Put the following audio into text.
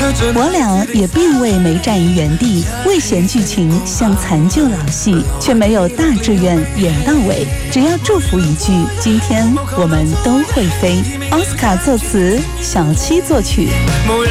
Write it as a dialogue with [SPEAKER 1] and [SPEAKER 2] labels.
[SPEAKER 1] 我俩也并未没站于原地，为嫌剧情像残旧老戏，却没有大志愿演到尾。只要祝福一句：今天我们都会飞。奥斯卡作词，小七作曲。